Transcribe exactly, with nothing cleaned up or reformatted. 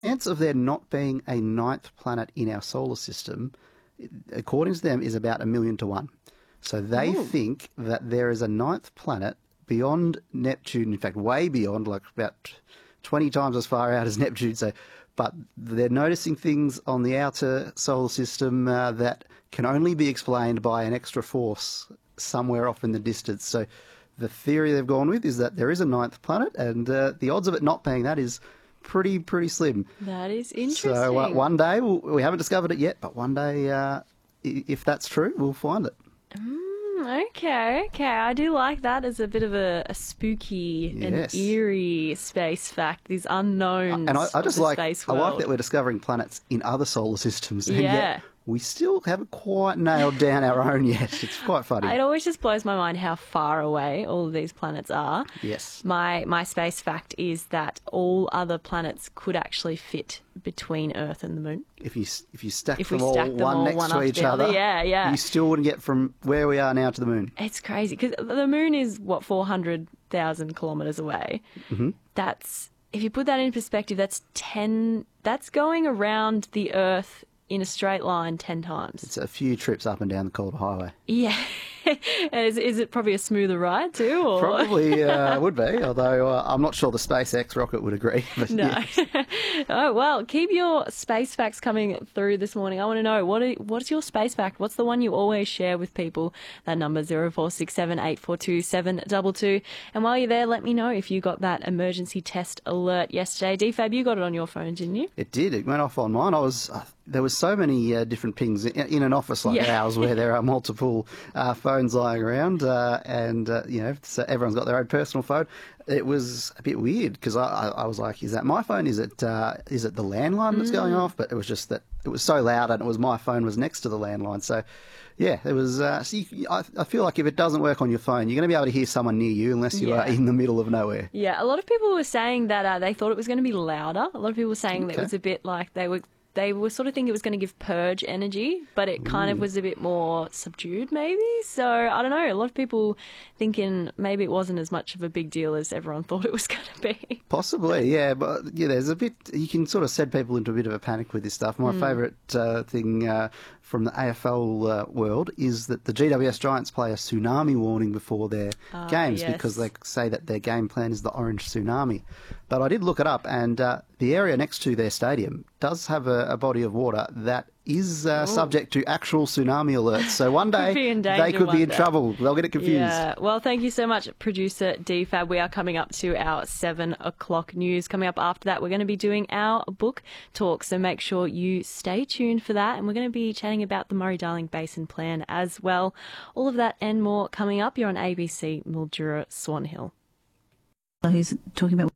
chance of there not being a ninth planet in our solar system, according to them, is about a million to one. So they Ooh. think that there is a ninth planet beyond Neptune, in fact, way beyond, like about twenty times as far out as Neptune. So, but they're noticing things on the outer solar system uh, that can only be explained by an extra force somewhere off in the distance. So the theory they've gone with is that there is a ninth planet, and uh, the odds of it not being that is pretty, pretty slim. That is interesting. So uh, one day, we'll, we haven't discovered it yet, but one day, uh, if that's true, we'll find it. Mm, okay, okay. I do like that as a bit of a, a spooky Yes. and eerie space fact, these unknowns And I, I of just the like, space I world. like that we're discovering planets in other solar systems, and Yeah. yet we still haven't quite nailed down our own yet. It's quite funny. It always just blows my mind how far away all of these planets are. Yes. My my space fact is that all other planets could actually fit between Earth and the Moon. If you if you stack If we them all stack them one all next one to after each the other, other, yeah, yeah. you still wouldn't get from where we are now to the moon. It's crazy because the Moon is, what, four hundred thousand kilometres away. Mm-hmm. That's, if you put that in perspective, that's ten, that's going around the Earth in a straight line ten times. It's a few trips up and down the Calder Highway. Yeah. is, is it probably a smoother ride too? Or? Probably uh, would be, although uh, I'm not sure the SpaceX rocket would agree. But No. yes. Oh, well, keep your space facts coming through this morning. I want to know, what are, what's your space fact? What's the one you always share with people? That number, zero four six seven eight four two seven two two. And while you're there, let me know if you got that emergency test alert yesterday. D Fab, you got it on your phone, didn't you? It did. It went off on mine. I was uh, there was so many uh, different pings in, in an office like Yeah. ours where there are multiple uh, phones lying around, uh, and uh, you know, so everyone's got their own personal phone. It was a bit weird because I, I, I was like, "Is that my phone? Is it uh, is it the landline that's going off?" But it was just that it was so loud, and it was my phone was next to the landline. So, yeah, it was. Uh, so you, I, I feel like if it doesn't work on your phone, you're going to be able to hear someone near you unless you Yeah. are in the middle of nowhere. Yeah, a lot of people were saying that uh, they thought it was going to be louder. A lot of people were saying that Okay. it was a bit like they were they were sort of thinking it was going to give purge energy, but it kind of was a bit more subdued maybe. So I don't know. A lot of people thinking maybe it wasn't as much of a big deal as everyone thought it was going to be. Possibly, yeah, but yeah, there's a bit. You can sort of send people into a bit of a panic with this stuff. My favourite uh, thing uh, from the A F L uh, world is that the G W S Giants play a tsunami warning before their Ah, games yes. because they say that their game plan is the orange tsunami. But I did look it up, and uh, the area next to their stadium does have a, a body of water that is uh, subject to actual tsunami alerts. So one day be in they danger could be one in day. trouble. They'll get it confused. Yeah. Well, thank you so much, producer D Fab. We are coming up to our seven o'clock news. Coming up after that, we're going to be doing our book talk. So make sure you stay tuned for that. And we're going to be chatting about the Murray-Darling Basin Plan as well. All of that and more coming up. You're on A B C Mildura Swan Hill. Who's talking about